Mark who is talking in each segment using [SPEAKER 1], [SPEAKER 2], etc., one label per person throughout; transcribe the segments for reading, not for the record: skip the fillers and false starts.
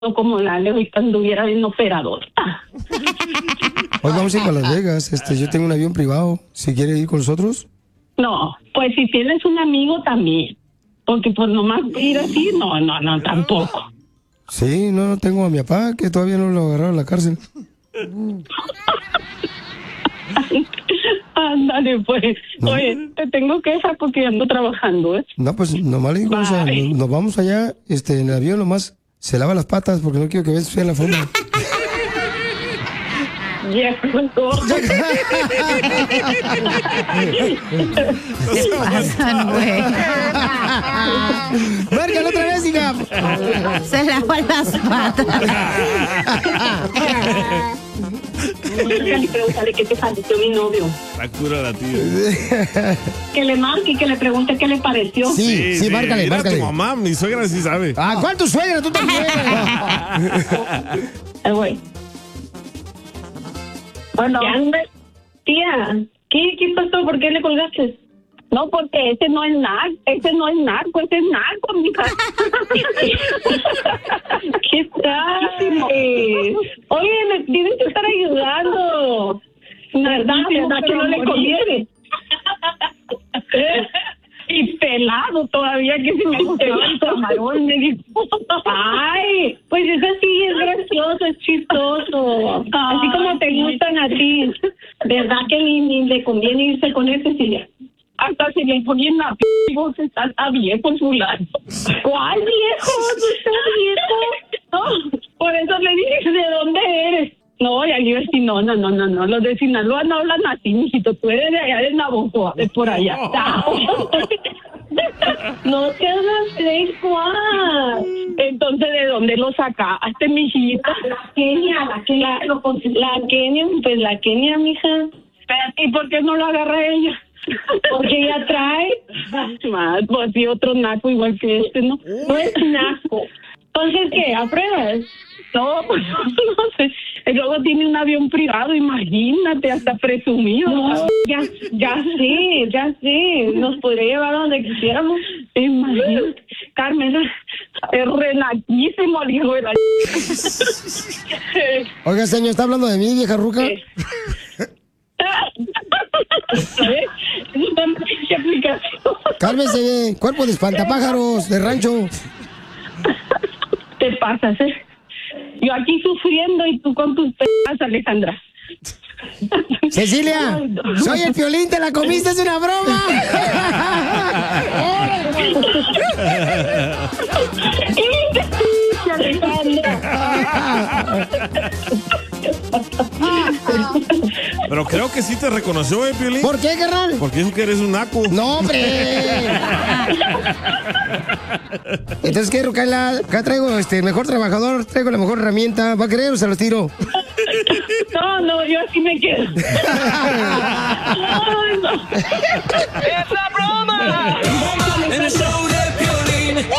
[SPEAKER 1] como la Leo y anduviera bien operador.
[SPEAKER 2] Hoy vamos a ir para Las Vegas. Yo tengo un avión privado. Si quiere ir con nosotros.
[SPEAKER 1] No, pues si tienes un amigo también. Porque pues nomás ir así, no, tampoco.
[SPEAKER 2] Sí, no tengo a mi papá, que todavía no lo agarraron a la cárcel.
[SPEAKER 1] Ándale, pues. No. Oye, te tengo que dejar porque ando trabajando, ¿eh?
[SPEAKER 2] No, pues nomás le digo, o sea, nos vamos allá, en el avión nomás se lava las patas porque no quiero que veas fea la forma.
[SPEAKER 1] Viejo gordo.
[SPEAKER 3] Se pasan, güey.
[SPEAKER 2] Márcalo otra vez, hija.
[SPEAKER 3] Se lava las patas.
[SPEAKER 1] Pregúntale qué te pareció mi novio.
[SPEAKER 4] La cura la tía.
[SPEAKER 1] Que le marque y que le pregunte qué le pareció.
[SPEAKER 2] Sí, márcale,
[SPEAKER 4] Mira,
[SPEAKER 2] márcale.
[SPEAKER 4] tu mamá, mi suegra sí sabe.
[SPEAKER 2] Ah, ¿cuál tu suegra? Tú también.
[SPEAKER 1] Güey. Bueno, tía, ¿qué pasó? ¿Por qué le colgaste? No, porque ese no es narco, ese es narco, mija. ¿Qué tal? Oye, me tienes que estar ayudando. ¿Verdad que no le conviene? Y pelado todavía, que se me pegó el camarón, me dijo. Ay, pues eso sí es gracioso, es chistoso. Así como te gustan a ti. ¿Verdad que ni le conviene irse con ese, Silvia? Hasta se le ponen la voz, está viejo fulano. ¿Cuál viejo? ¿Está viejo? No, por eso le dije, ¿de dónde eres? No, y ahí sí, no, los de Sinaloa no hablan así, mijito, tú eres de allá de Navojoa, de por allá. No te hagas fresco. Entonces, ¿de dónde lo sacaste, mijita? La Kenia, pues la Kenia, mija. ¿Y por qué no lo agarra ella? Porque ella trae, pues sí, otro naco igual que este, ¿no? No es naco. Entonces, ¿qué? ¿Apruebas? No, pues no sé. Y luego tiene un avión privado, imagínate, hasta presumido. No, ya sé. Nos podría llevar a donde quisiéramos. Imagínate. Carmen, es renaquísimo el hijo de la...
[SPEAKER 2] Oiga, señor, ¿está hablando de mí, vieja ruca? Cálmese, cuerpo de espantapájaros de rancho.
[SPEAKER 1] Te pasas, Yo aquí sufriendo y tú con tus pedas, Alejandra.
[SPEAKER 2] Cecilia, soy el Piolín, ¿te la comiste? ¿Es una broma?
[SPEAKER 4] Pero creo que sí te reconoció, Piolín.
[SPEAKER 2] ¿Por qué, carnal?
[SPEAKER 4] Porque dijo que eres un naco.
[SPEAKER 2] ¡No, hombre! Entonces, ¿qué, Rucaila? Acá traigo mejor trabajador, traigo la mejor herramienta. ¿Va a querer o se los tiro?
[SPEAKER 1] No, yo así me quedo. Ay, no.
[SPEAKER 5] ¡Es la broma! En el show de Piolín.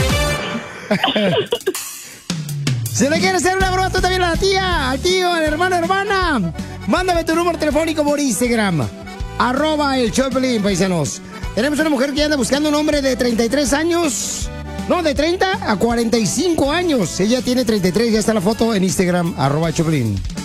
[SPEAKER 2] Si le quieres hacer una broma, tú también a la tía, al tío, al hermano, hermana. Mándame tu número telefónico por Instagram. @el show de Piolín, paisanos. Tenemos una mujer que anda buscando un hombre de 33 años. No, de 30 a 45 años. Ella tiene 33, ya está la foto en Instagram, @el show de Piolín.